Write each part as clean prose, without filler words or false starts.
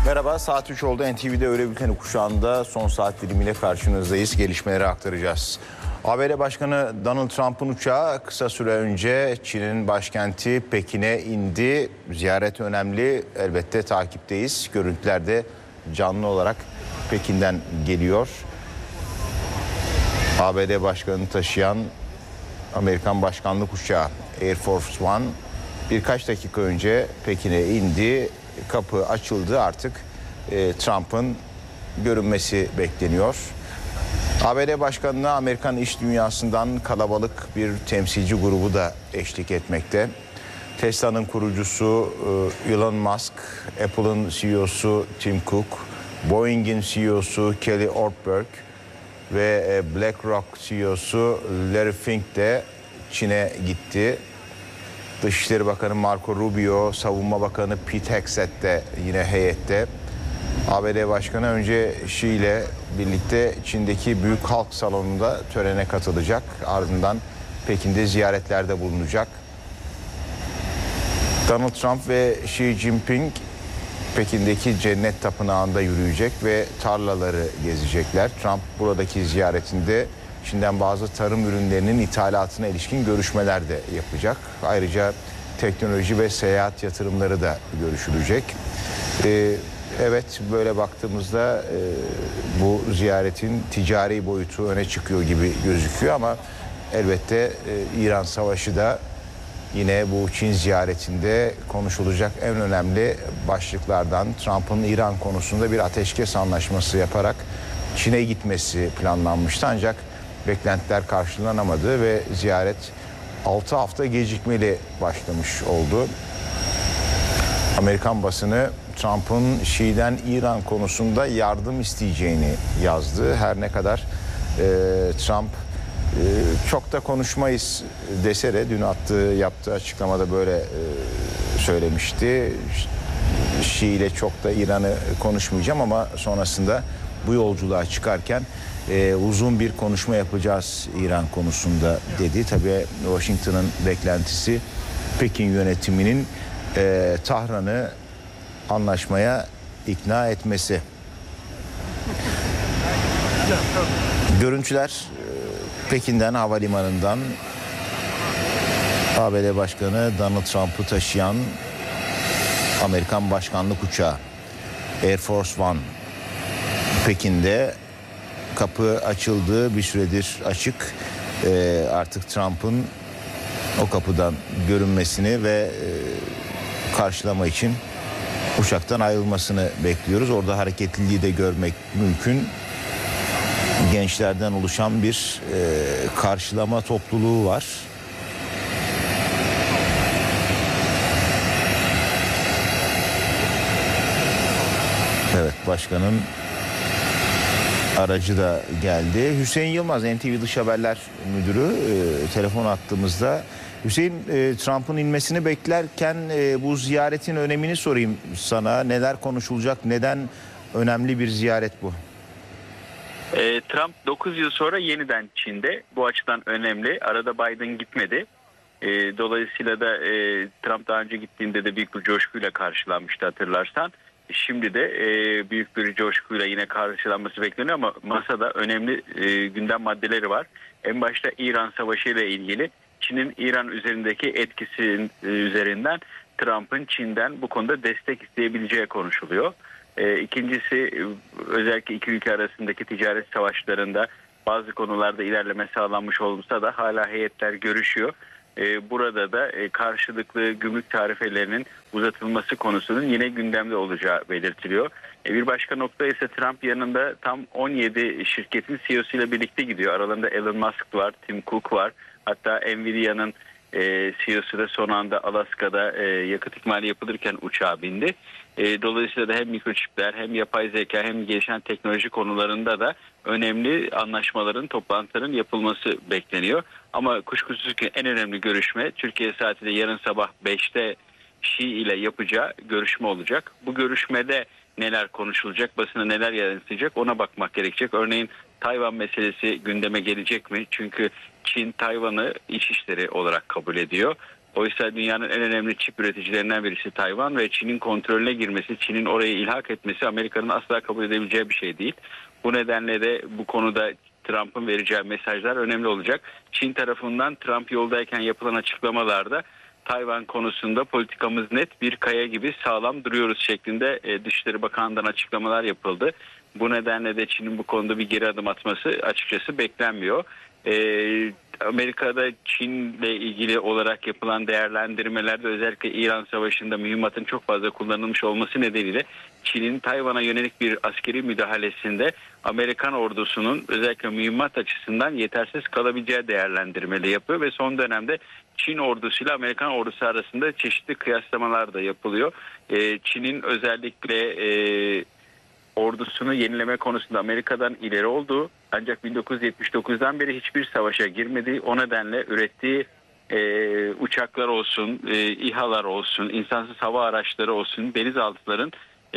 Merhaba, saat 3 oldu. NTV'de öğle bülteni kuşağında son saat dilimiyle karşınızdayız. Gelişmeleri aktaracağız. ABD Başkanı Donald Trump'ın uçağı kısa süre önce Çin'in başkenti Pekin'e indi. Ziyaret önemli, elbette takipteyiz. Görüntüler de canlı olarak Pekin'den geliyor. ABD Başkanı'nı taşıyan Amerikan başkanlık uçağı Air Force One birkaç dakika önce Pekin'e indi. Kapı açıldı, artık Trump'ın görünmesi bekleniyor. ABD Başkanı'na Amerikan iş dünyasından kalabalık bir temsilci grubu da eşlik etmekte. Tesla'nın kurucusu Elon Musk, Apple'ın CEO'su Tim Cook, Boeing'in CEO'su Kelly Ortberg ve BlackRock CEO'su Larry Fink de Çin'e gitti. Dışişleri Bakanı Marco Rubio, Savunma Bakanı Pete Hegseth de yine heyette. ABD Başkanı önce Xi ile birlikte Çin'deki Büyük Halk Salonu'nda törene katılacak. Ardından Pekin'de ziyaretlerde bulunacak. Donald Trump ve Xi Jinping Pekin'deki Cennet Tapınağı'nda yürüyecek ve tarlaları gezecekler. Trump buradaki ziyaretinde Çin'den bazı tarım ürünlerinin ithalatına ilişkin görüşmeler de yapacak. Ayrıca teknoloji ve seyahat yatırımları da görüşülecek. Evet, böyle baktığımızda bu ziyaretin ticari boyutu öne çıkıyor gibi gözüküyor ama elbette İran Savaşı da yine bu Çin ziyaretinde konuşulacak en önemli başlıklardan. Trump'ın İran konusunda bir ateşkes anlaşması yaparak Çin'e gitmesi planlanmıştı ancak beklentiler karşılanamadı ve ziyaret 6 hafta gecikmeli başlamış oldu. Amerikan basını Trump'ın Şii'den İran konusunda yardım isteyeceğini yazdı. Her ne kadar Trump çok da konuşmayız dese de dün yaptığı açıklamada böyle söylemişti. Şii ile çok da İran'ı konuşmayacağım ama sonrasında bu yolculuğa çıkarken uzun bir konuşma yapacağız İran konusunda dedi. Tabii Washington'ın beklentisi Pekin yönetiminin Tahran'ı anlaşmaya ikna etmesi. Görüntüler Pekin'den, havalimanından ABD Başkanı Donald Trump'ı taşıyan Amerikan başkanlık uçağı Air Force One Pekin'de. Kapı açıldı, bir süredir açık. Artık Trump'ın o kapıdan görünmesini ve karşılama için uçaktan ayrılmasını bekliyoruz. Orada hareketliliği de görmek mümkün. Gençlerden oluşan bir karşılama topluluğu var. Evet, başkanın aracı da geldi. Hüseyin Yılmaz, NTV Dış Haberler Müdürü, telefon attığımızda. Hüseyin, Trump'ın inmesini beklerken bu ziyaretin önemini sorayım sana. Neler konuşulacak? Neden önemli bir ziyaret bu? Trump 9 yıl sonra yeniden Çin'de. Bu açıdan önemli. Arada Biden gitmedi. Dolayısıyla da Trump daha önce gittiğinde de büyük bir coşkuyla karşılanmıştı, hatırlarsan. Şimdi de büyük bir coşkuyla yine karşılanması bekleniyor ama masada önemli gündem maddeleri var. En başta İran Savaşı ile ilgili Çin'in İran üzerindeki etkisi üzerinden Trump'ın Çin'den bu konuda destek isteyebileceği konuşuluyor. İkincisi, özellikle iki ülke arasındaki ticaret savaşlarında bazı konularda ilerleme sağlanmış olsa da hala heyetler görüşüyor. Burada da karşılıklı gümrük tarifelerinin uzatılması konusunun yine gündemde olacağı belirtiliyor. Bir başka nokta ise Trump yanında tam 17 şirketin CEO'su ile birlikte gidiyor. Aralarında Elon Musk var, Tim Cook var. Hatta Nvidia'nın CEO'su da son anda Alaska'da yakıt ikmali yapılırken uçağa bindi. Dolayısıyla da hem mikroçipler hem yapay zeka hem gelişen teknoloji konularında da önemli anlaşmaların, toplantıların yapılması bekleniyor. Ama kuşkusuz ki en önemli görüşme Türkiye saatiyle yarın sabah 5'te Xi ile yapacağı görüşme olacak. Bu görüşmede neler konuşulacak, basına neler yansıyacak ona bakmak gerekecek. Örneğin Tayvan meselesi gündeme gelecek mi? Çünkü Çin Tayvan'ı iç işleri olarak kabul ediyor. Oysa dünyanın en önemli çip üreticilerinden birisi Tayvan ve Çin'in kontrolüne girmesi, Çin'in orayı ilhak etmesi Amerika'nın asla kabul edebileceği bir şey değil. Bu nedenle de bu konuda Trump'ın vereceği mesajlar önemli olacak. Çin tarafından Trump yoldayken yapılan açıklamalarda Tayvan konusunda politikamız net, bir kaya gibi sağlam duruyoruz şeklinde Dışişleri Bakanlığı'ndan açıklamalar yapıldı. Bu nedenle de Çin'in bu konuda bir geri adım atması açıkçası beklenmiyor. Amerika'da Çin'le ilgili olarak yapılan değerlendirmelerde özellikle İran Savaşı'nda mühimmatın çok fazla kullanılmış olması nedeniyle Çin'in Tayvan'a yönelik bir askeri müdahalesinde Amerikan ordusunun özellikle mühimmat açısından yetersiz kalabileceği değerlendirmeli yapıyor ve son dönemde Çin ordusuyla Amerikan ordusu arasında çeşitli kıyaslamalar da yapılıyor. Çin'in özellikle ordusunu yenileme konusunda Amerika'dan ileri olduğu, ancak 1979'dan beri hiçbir savaşa girmediği, o nedenle ürettiği uçaklar olsun, İHA'lar olsun, insansız hava araçları olsun, denizaltıların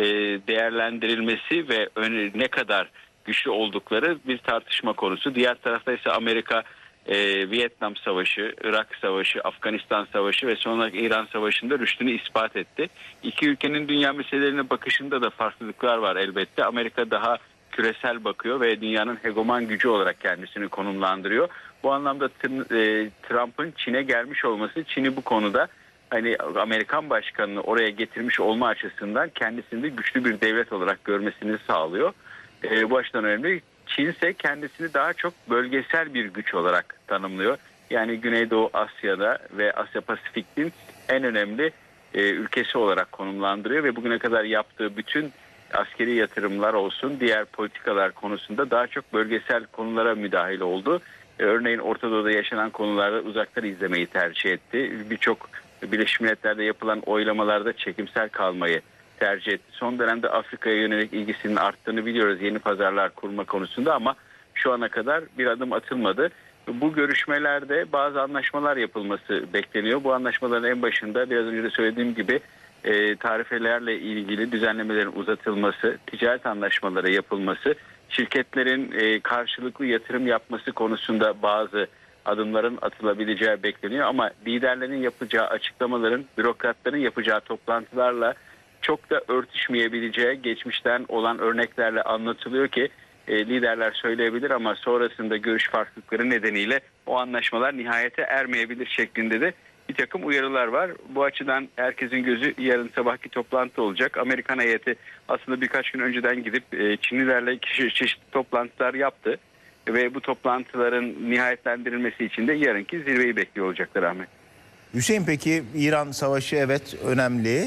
değerlendirilmesi ve ne kadar güçlü oldukları bir tartışma konusu. Diğer tarafta ise Amerika Vietnam Savaşı, Irak Savaşı, Afganistan Savaşı ve sonra İran Savaşı'nda rüştünü ispat etti. İki ülkenin dünya meselelerine bakışında da farklılıklar var elbette. Amerika daha küresel bakıyor ve dünyanın hegeman gücü olarak kendisini konumlandırıyor. Bu anlamda Trump'ın Çin'e gelmiş olması, Çin'i bu konuda hani Amerikan başkanını oraya getirmiş olma açısından kendisini de güçlü bir devlet olarak görmesini sağlıyor. Bu açıdan önemli. Çin ise kendisini daha çok bölgesel bir güç olarak tanımlıyor. Yani Güneydoğu Asya'da ve Asya Pasifik'in en önemli ülkesi olarak konumlandırıyor ve bugüne kadar yaptığı bütün askeri yatırımlar olsun, diğer politikalar konusunda daha çok bölgesel konulara müdahil oldu. Örneğin Orta Doğu'da yaşanan konularda uzaktan izlemeyi tercih etti. Birçok Birleşmiş Milletler'de yapılan oylamalarda çekimsel kalmayı tercih etti. Son dönemde Afrika'ya yönelik ilgisinin arttığını biliyoruz yeni pazarlar kurma konusunda, ama şu ana kadar bir adım atılmadı. Bu görüşmelerde bazı anlaşmalar yapılması bekleniyor. Bu anlaşmaların en başında biraz önce de söylediğim gibi tarifelerle ilgili düzenlemelerin uzatılması, ticaret anlaşmaları yapılması, şirketlerin karşılıklı yatırım yapması konusunda bazı adımların atılabileceği bekleniyor. Ama liderlerin yapacağı açıklamaların, bürokratların yapacağı toplantılarla çok da örtüşmeyebileceği geçmişten olan örneklerle anlatılıyor ki liderler söyleyebilir ama sonrasında görüş farklılıkları nedeniyle o anlaşmalar nihayete ermeyebilir şeklinde de bir takım uyarılar var. Bu açıdan herkesin gözü yarın sabahki toplantı olacak. Amerikan heyeti aslında birkaç gün önceden gidip Çinlilerle çeşitli toplantılar yaptı ve bu toplantıların nihayetlendirilmesi için de yarınki zirveyi bekliyor olacaklar Ahmet. Hüseyin, peki İran Savaşı evet önemli.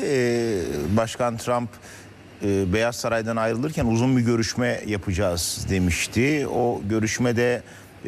Başkan Trump Beyaz Saray'dan ayrılırken uzun bir görüşme yapacağız demişti. O görüşmede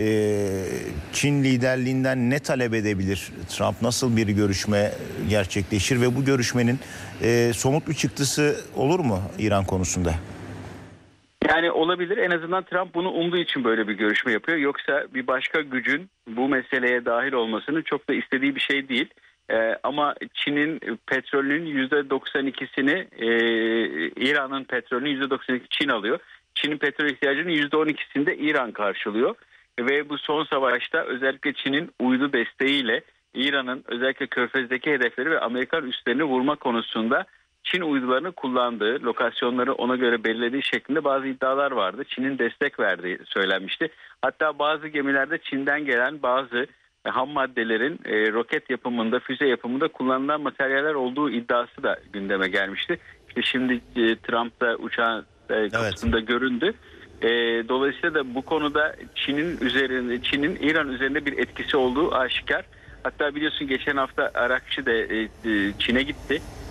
Çin liderliğinden ne talep edebilir Trump? Nasıl bir görüşme gerçekleşir ve bu görüşmenin somut bir çıktısı olur mu İran konusunda? Yani olabilir. En azından Trump bunu umduğu için böyle bir görüşme yapıyor. Yoksa bir başka gücün bu meseleye dahil olmasını çok da istediği bir şey değil. Ama Çin'in petrolünün %92'sini İran'ın petrolünün %92 Çin alıyor. Çin'in petrol ihtiyacının %12'sini de İran karşılıyor. Ve bu son savaşta özellikle Çin'in uydu desteğiyle İran'ın özellikle Körfez'deki hedefleri ve Amerikan üslerini vurma konusunda Çin uydularını kullandığı, lokasyonları ona göre belirlediği şeklinde bazı iddialar vardı. Çin'in destek verdiği söylenmişti. Hatta bazı gemilerde Çin'den gelen bazı ham maddelerin roket yapımında, füze yapımında kullanılan materyaller olduğu iddiası da gündeme gelmişti. İşte şimdi Trump da uçağın kapısında göründü. Dolayısıyla da bu konuda Çin'in İran üzerinde bir etkisi olduğu aşikar. Hatta biliyorsun geçen hafta Arakçı da Çin'e gitti.